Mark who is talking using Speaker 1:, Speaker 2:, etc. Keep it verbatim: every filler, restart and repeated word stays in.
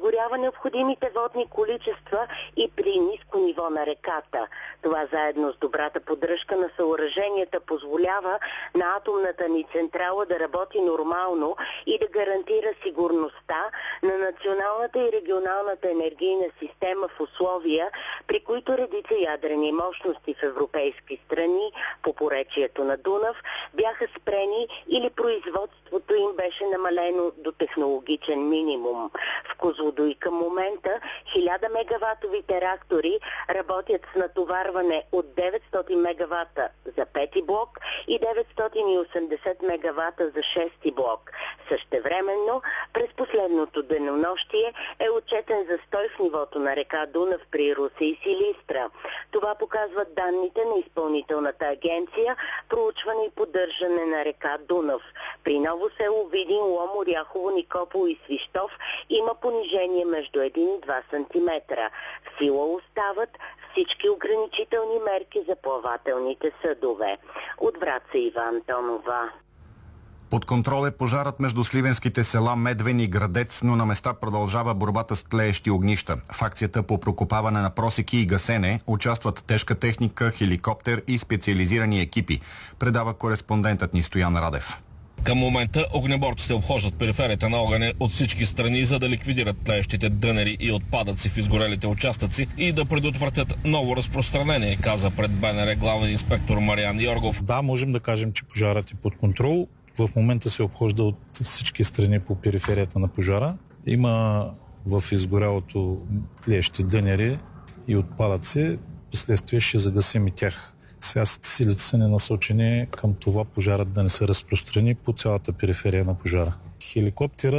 Speaker 1: осигурява необходимите водни количества и при ниско ниво на реката. Това заедно с добрата поддръжка на съоръженията позволява на атомната ни централа да работи нормално и да гарантира сигурността на националната и регионалната енергийна система в условия, при които редица ядрени мощности в европейски страни по поречието на Дунав бяха спрени или производството им беше намалено до технологичен минимум. В Козлодуй към момента хиляда мегаватовите реактори работят с натоварване от деветстотин мегавата за пети блок и деветстотин и осемдесет мегавата за шести блок. Същевременно, през последното денонощие е отчетен застой в нивото на река Дунав при Русе и Силистра. Това показват данните на Изпълнителната агенция проучване и поддържане на река Дунав. При Ново село, Видин, Лом, Оряхово, Никопол и Свищов има понижение между един и два сантиметра. В сила остават всички ограничителни мерки за плавателните съдове. От Враца Ива Антонова.
Speaker 2: Под контрол е пожарът между сливенските села Медвен и Градец, но на места продължава борбата с тлеещи огнища. В акцията по прокопаване на просеки и гасене участват тежка техника, хеликоптер и специализирани екипи, предава кореспондентът ни Стоян Радев.
Speaker 3: Към момента огнеборците обхождат периферията на огъня от всички страни, за да ликвидират тлеещите дънери и отпадъци в изгорелите участъци и да предотвратят ново разпространение, каза пред БНР главен инспектор Мариан Йоргов.
Speaker 4: Да, можем да кажем, че пожарът е под контрол. В момента се обхожда от всички страни по периферията на пожара. Има в изгорялото тлеещи дънери и отпадъци. Последствие ще загасим и тях. Сега силите са ненасочени към това пожарът да не се разпространи по цялата периферия на пожара. Хеликоптера